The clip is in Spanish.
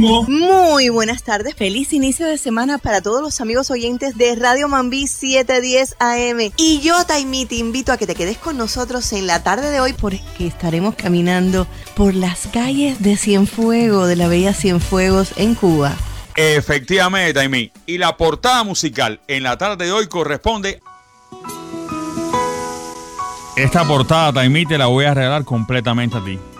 Primo. Muy buenas tardes, feliz inicio de semana para todos los amigos oyentes de Radio Mambí 710 AM. Y yo, Taimí, te invito a que te quedes con nosotros en la tarde de hoy porque estaremos caminando por las calles de Cienfuegos, de la bella Cienfuegos en Cuba. Efectivamente, Taimí. Y la portada musical en la tarde de hoy corresponde... Esta portada, Taimí, te la voy a regalar completamente a ti.